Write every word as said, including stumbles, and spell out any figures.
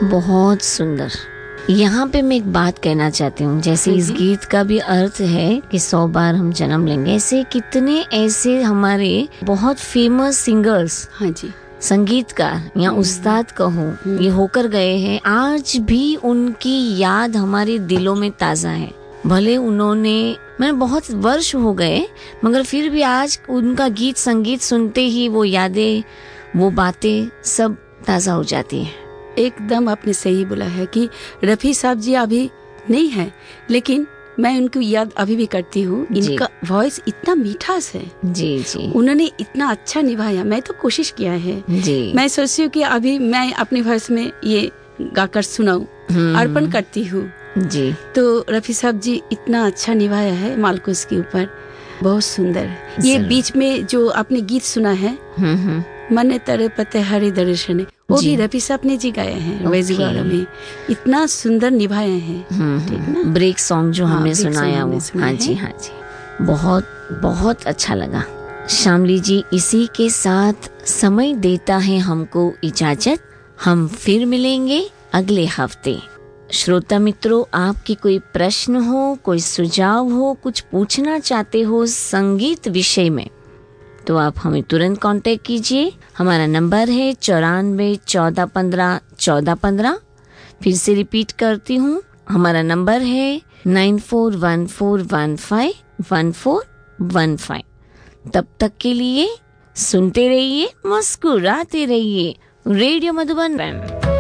बहुत सुंदर। यहाँ पे मैं एक बात कहना चाहती हूँ, जैसे इस गीत का भी अर्थ है कि सौ बार हम जन्म लेंगे, ऐसे कितने ऐसे हमारे बहुत फेमस सिंगर्स, हाँ जी, संगीतकार या उस्ताद कहो, ये होकर गए हैं, आज भी उनकी याद हमारे दिलों में ताजा है। भले उन्होंने मैंने बहुत वर्ष हो गए, मगर फिर भी आज उनका गीत संगीत सुनते ही वो यादें, वो बातें सब ताजा हो जाती हैं। एकदम आपने सही बोला है कि रफ़ी साहब जी अभी नहीं है, लेकिन मैं उनकी याद अभी भी करती हूँ। इनका वॉइस इतना मीठास है जी जी, उन्होंने इतना अच्छा निभाया। मैं तो कोशिश किया है जी। मैं सोचती हूँ कि अभी मैं अपने वॉइस में ये गाकर सुनाऊं, अर्पण करती हूँ जी। तो रफ़ी साहब जी इतना अच्छा निभाया है मालकुस के ऊपर, बहुत सुंदर। ये बीच में जो आपने गीत सुना है मने तेरे पते हरि दर्शन, वो भी रफ़ी साहब ने जी गाया है वेजुगाड़ा में, इतना सुंदर निभाए हैं। ठीक ना, ब्रेक सॉन्ग जो हमने सुनाया वो, हाँ जी हाँ जी, बहुत बहुत अच्छा लगा। शामली जी, इसी के साथ समय देता है हमको इजाजत, हम फिर मिलेंगे अगले हफ्ते। श्रोता मित्रों, आपकी कोई प्रश्न हो, कोई सुझाव हो, कुछ पूछना चाहते हो संगीत विषय में, तो आप हमें तुरंत कांटेक्ट कीजिए। हमारा नंबर है चौरानवे चौदह पंद्रह चौदह पंद्रह। फिर से रिपीट करती हूँ, हमारा नंबर है nine four one four one five one four one five. तब तक के लिए सुनते रहिए, मुस्कुराते रहिए। रेडियो मधुबन।